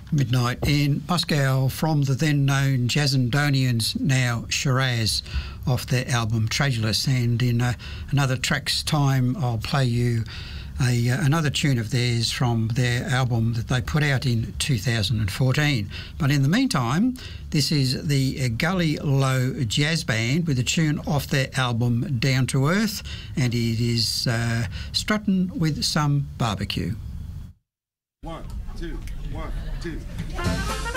Midnight in Moscow from the then known Jazzandonians, now Shiraz, off their album Treasureless. And in another track's time, I'll play you another tune of theirs from their album that they put out in 2014. But in the meantime, this is the Gully Low Jazz Band with a tune off their album Down to Earth, and it is Struttin' with Some Barbecue. 1, 2, 1, 2.